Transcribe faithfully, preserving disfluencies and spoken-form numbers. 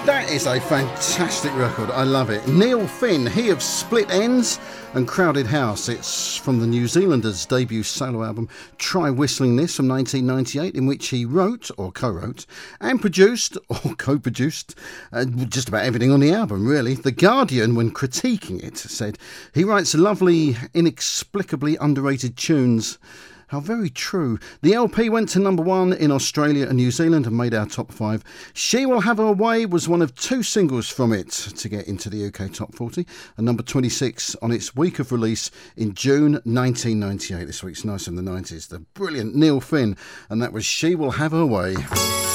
That is a fantastic record. I love it. Neil Finn, he of Split Ends and Crowded House. It's from the New Zealanders' debut solo album, Try Whistling This, from nineteen ninety-eight, in which he wrote, or co-wrote, and produced, or co-produced, uh, just about everything on the album, really. The Guardian, when critiquing it, said, he writes lovely, inexplicably underrated tunes. How very true. The L P went to number one in Australia and New Zealand and made our top five. She Will Have Her Way was one of two singles from it to get into the U K top forty, and number twenty-six on its week of release in June nineteen ninety-eight. This week's nice in the nineties. The brilliant Neil Finn, and that was She Will Have Her Way.